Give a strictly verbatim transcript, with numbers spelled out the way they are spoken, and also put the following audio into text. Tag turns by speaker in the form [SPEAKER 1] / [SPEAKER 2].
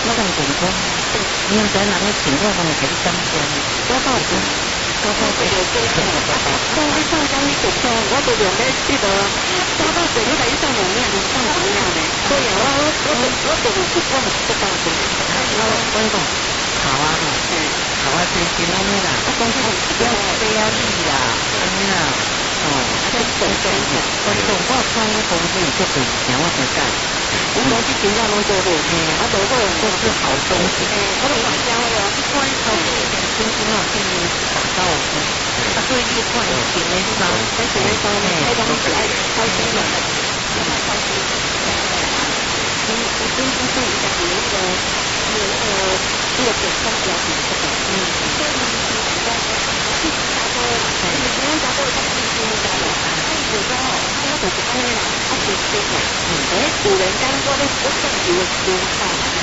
[SPEAKER 1] 我跟你讲讲，你用在人的情况，我们给你讲讲，多少钱？多少钱？我我上讲你股票，我都用咧这个，多少钱？你来上两面，上两面咧。对呀，我我我我就是不管不当钱，我我讲好啊哈，好啊，最近安尼啦，我讲这个不要飞啊你啦，安尼啦，哦，啊这总总我总我创业公司做对钱，我才干。我东西平常拢做对，啊，都会都是好东西。我都讲讲了，一关头一点轻轻哦，轻轻打到我们，啊，所以一关前面上，在前面上面，那东西爱开心的，开心。你你跟跟跟一下，你那个你那个那个点上比较低的，嗯，所以你你你讲说，其实他说，你不用讲说他自己加油，他有时候他就是安尼啦，他就是这样，嗯，哎，有人讲我咧我更有的思考。